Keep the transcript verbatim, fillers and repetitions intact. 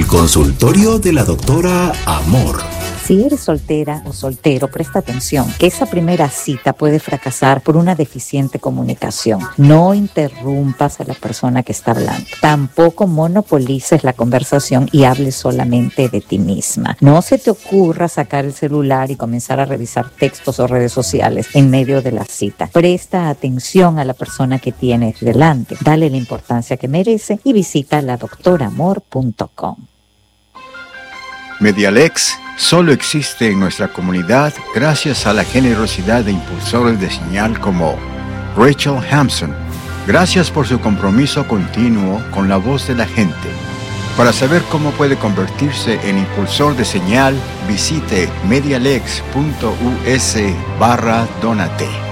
consultorio de la doctora Amor. Si eres soltera o soltero, presta atención, que esa primera cita puede fracasar por una deficiente comunicación. No interrumpas a la persona que está hablando. Tampoco monopolices la conversación y hables solamente de ti misma. No se te ocurra sacar el celular y comenzar a revisar textos o redes sociales en medio de la cita. Presta atención a la persona que tienes delante. Dale la importancia que merece y visita la doctora amor punto com. Medialex solo existe en nuestra comunidad gracias a la generosidad de impulsores de señal como Rachel Hampson. Gracias por su compromiso continuo con la voz de la gente. Para saber cómo puede convertirse en impulsor de señal, visite medialex punto us barra donate.